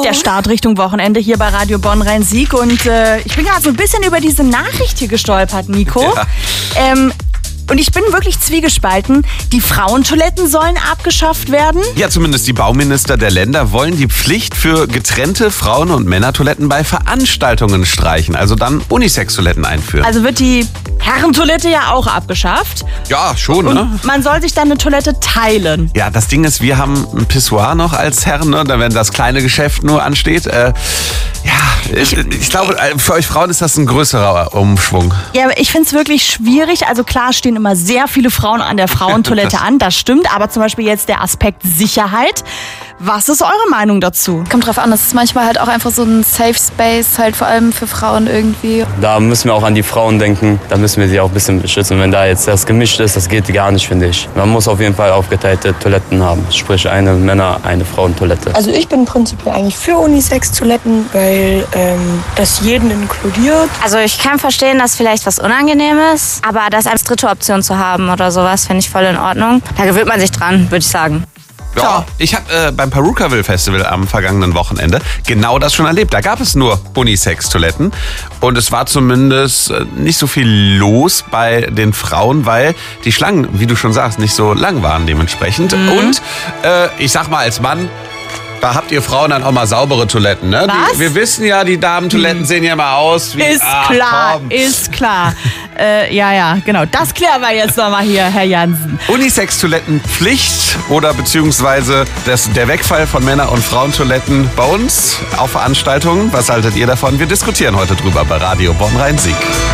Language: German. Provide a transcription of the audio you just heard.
Der Start Richtung Wochenende hier bei Radio Bonn-Rhein-Sieg. Und ich bin gerade so ein bisschen über diese Nachricht hier gestolpert, Nico. Ja. Und ich bin wirklich zwiegespalten. Die Frauentoiletten sollen abgeschafft werden. Ja, zumindest die Bauminister der Länder wollen die Pflicht für getrennte Frauen- und Männertoiletten bei Veranstaltungen streichen. Also dann Unisex-Toiletten einführen. Also wird die Herrentoilette ja auch abgeschafft. Ja, schon, ne? Und man soll sich dann eine Toilette teilen. Ja, das Ding ist, wir haben ein Pissoir noch als Herren, ne? Wenn das kleine Geschäft nur ansteht. Ich glaube, für euch Frauen ist das ein größerer Umschwung. Ja, ich finde es wirklich schwierig. Also klar stehen immer sehr viele Frauen an der Frauentoilette an, das stimmt. Aber zum Beispiel jetzt der Aspekt Sicherheit. Was ist eure Meinung dazu? Kommt drauf an, das ist manchmal halt auch einfach so ein Safe Space, halt vor allem für Frauen irgendwie. Da müssen wir auch an die Frauen denken, da müssen wir sie auch ein bisschen beschützen. Wenn da jetzt das gemischt ist, das geht gar nicht, finde ich. Man muss auf jeden Fall aufgeteilte Toiletten haben, sprich eine Männer-, eine Frauentoilette. Also ich bin prinzipiell eigentlich für Unisex-Toiletten, weil das jeden inkludiert. Also ich kann verstehen, dass vielleicht was unangenehm ist, aber das als dritte Option zu haben oder sowas, finde ich voll in Ordnung. Da gewöhnt man sich dran, würde ich sagen. Ja, ich habe beim Perukaville Festival am vergangenen Wochenende genau das schon erlebt. Da gab es nur Unisex-Toiletten und es war zumindest nicht so viel los bei den Frauen, weil die Schlangen, wie du schon sagst, nicht so lang waren dementsprechend. Und ich sag mal als Mann, da habt ihr Frauen dann auch mal saubere Toiletten, ne? Wir wissen ja, die Damentoiletten sehen ja mal aus wie... Ist klar. Ja, genau. Das klären wir jetzt nochmal hier, Herr Jansen. Unisex-Toiletten Pflicht oder beziehungsweise der Wegfall von Männer- und Frauentoiletten bei uns auf Veranstaltungen. Was haltet ihr davon? Wir diskutieren heute drüber bei Radio Bonn-Rhein-Sieg.